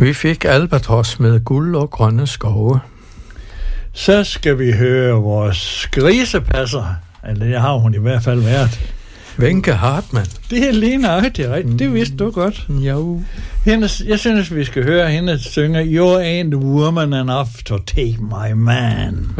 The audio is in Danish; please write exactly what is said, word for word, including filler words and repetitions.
Vi fik Albatros med Guld og grønne skove. Så skal vi høre vores grisepasser. Eller det har hun i hvert fald været. Wenche Hartmann. Det er lige nøjagtigt rigtigt. Det vidste du godt. Jo. Hendes, jeg synes, vi skal høre hende synge You ain't woman enough to take my man.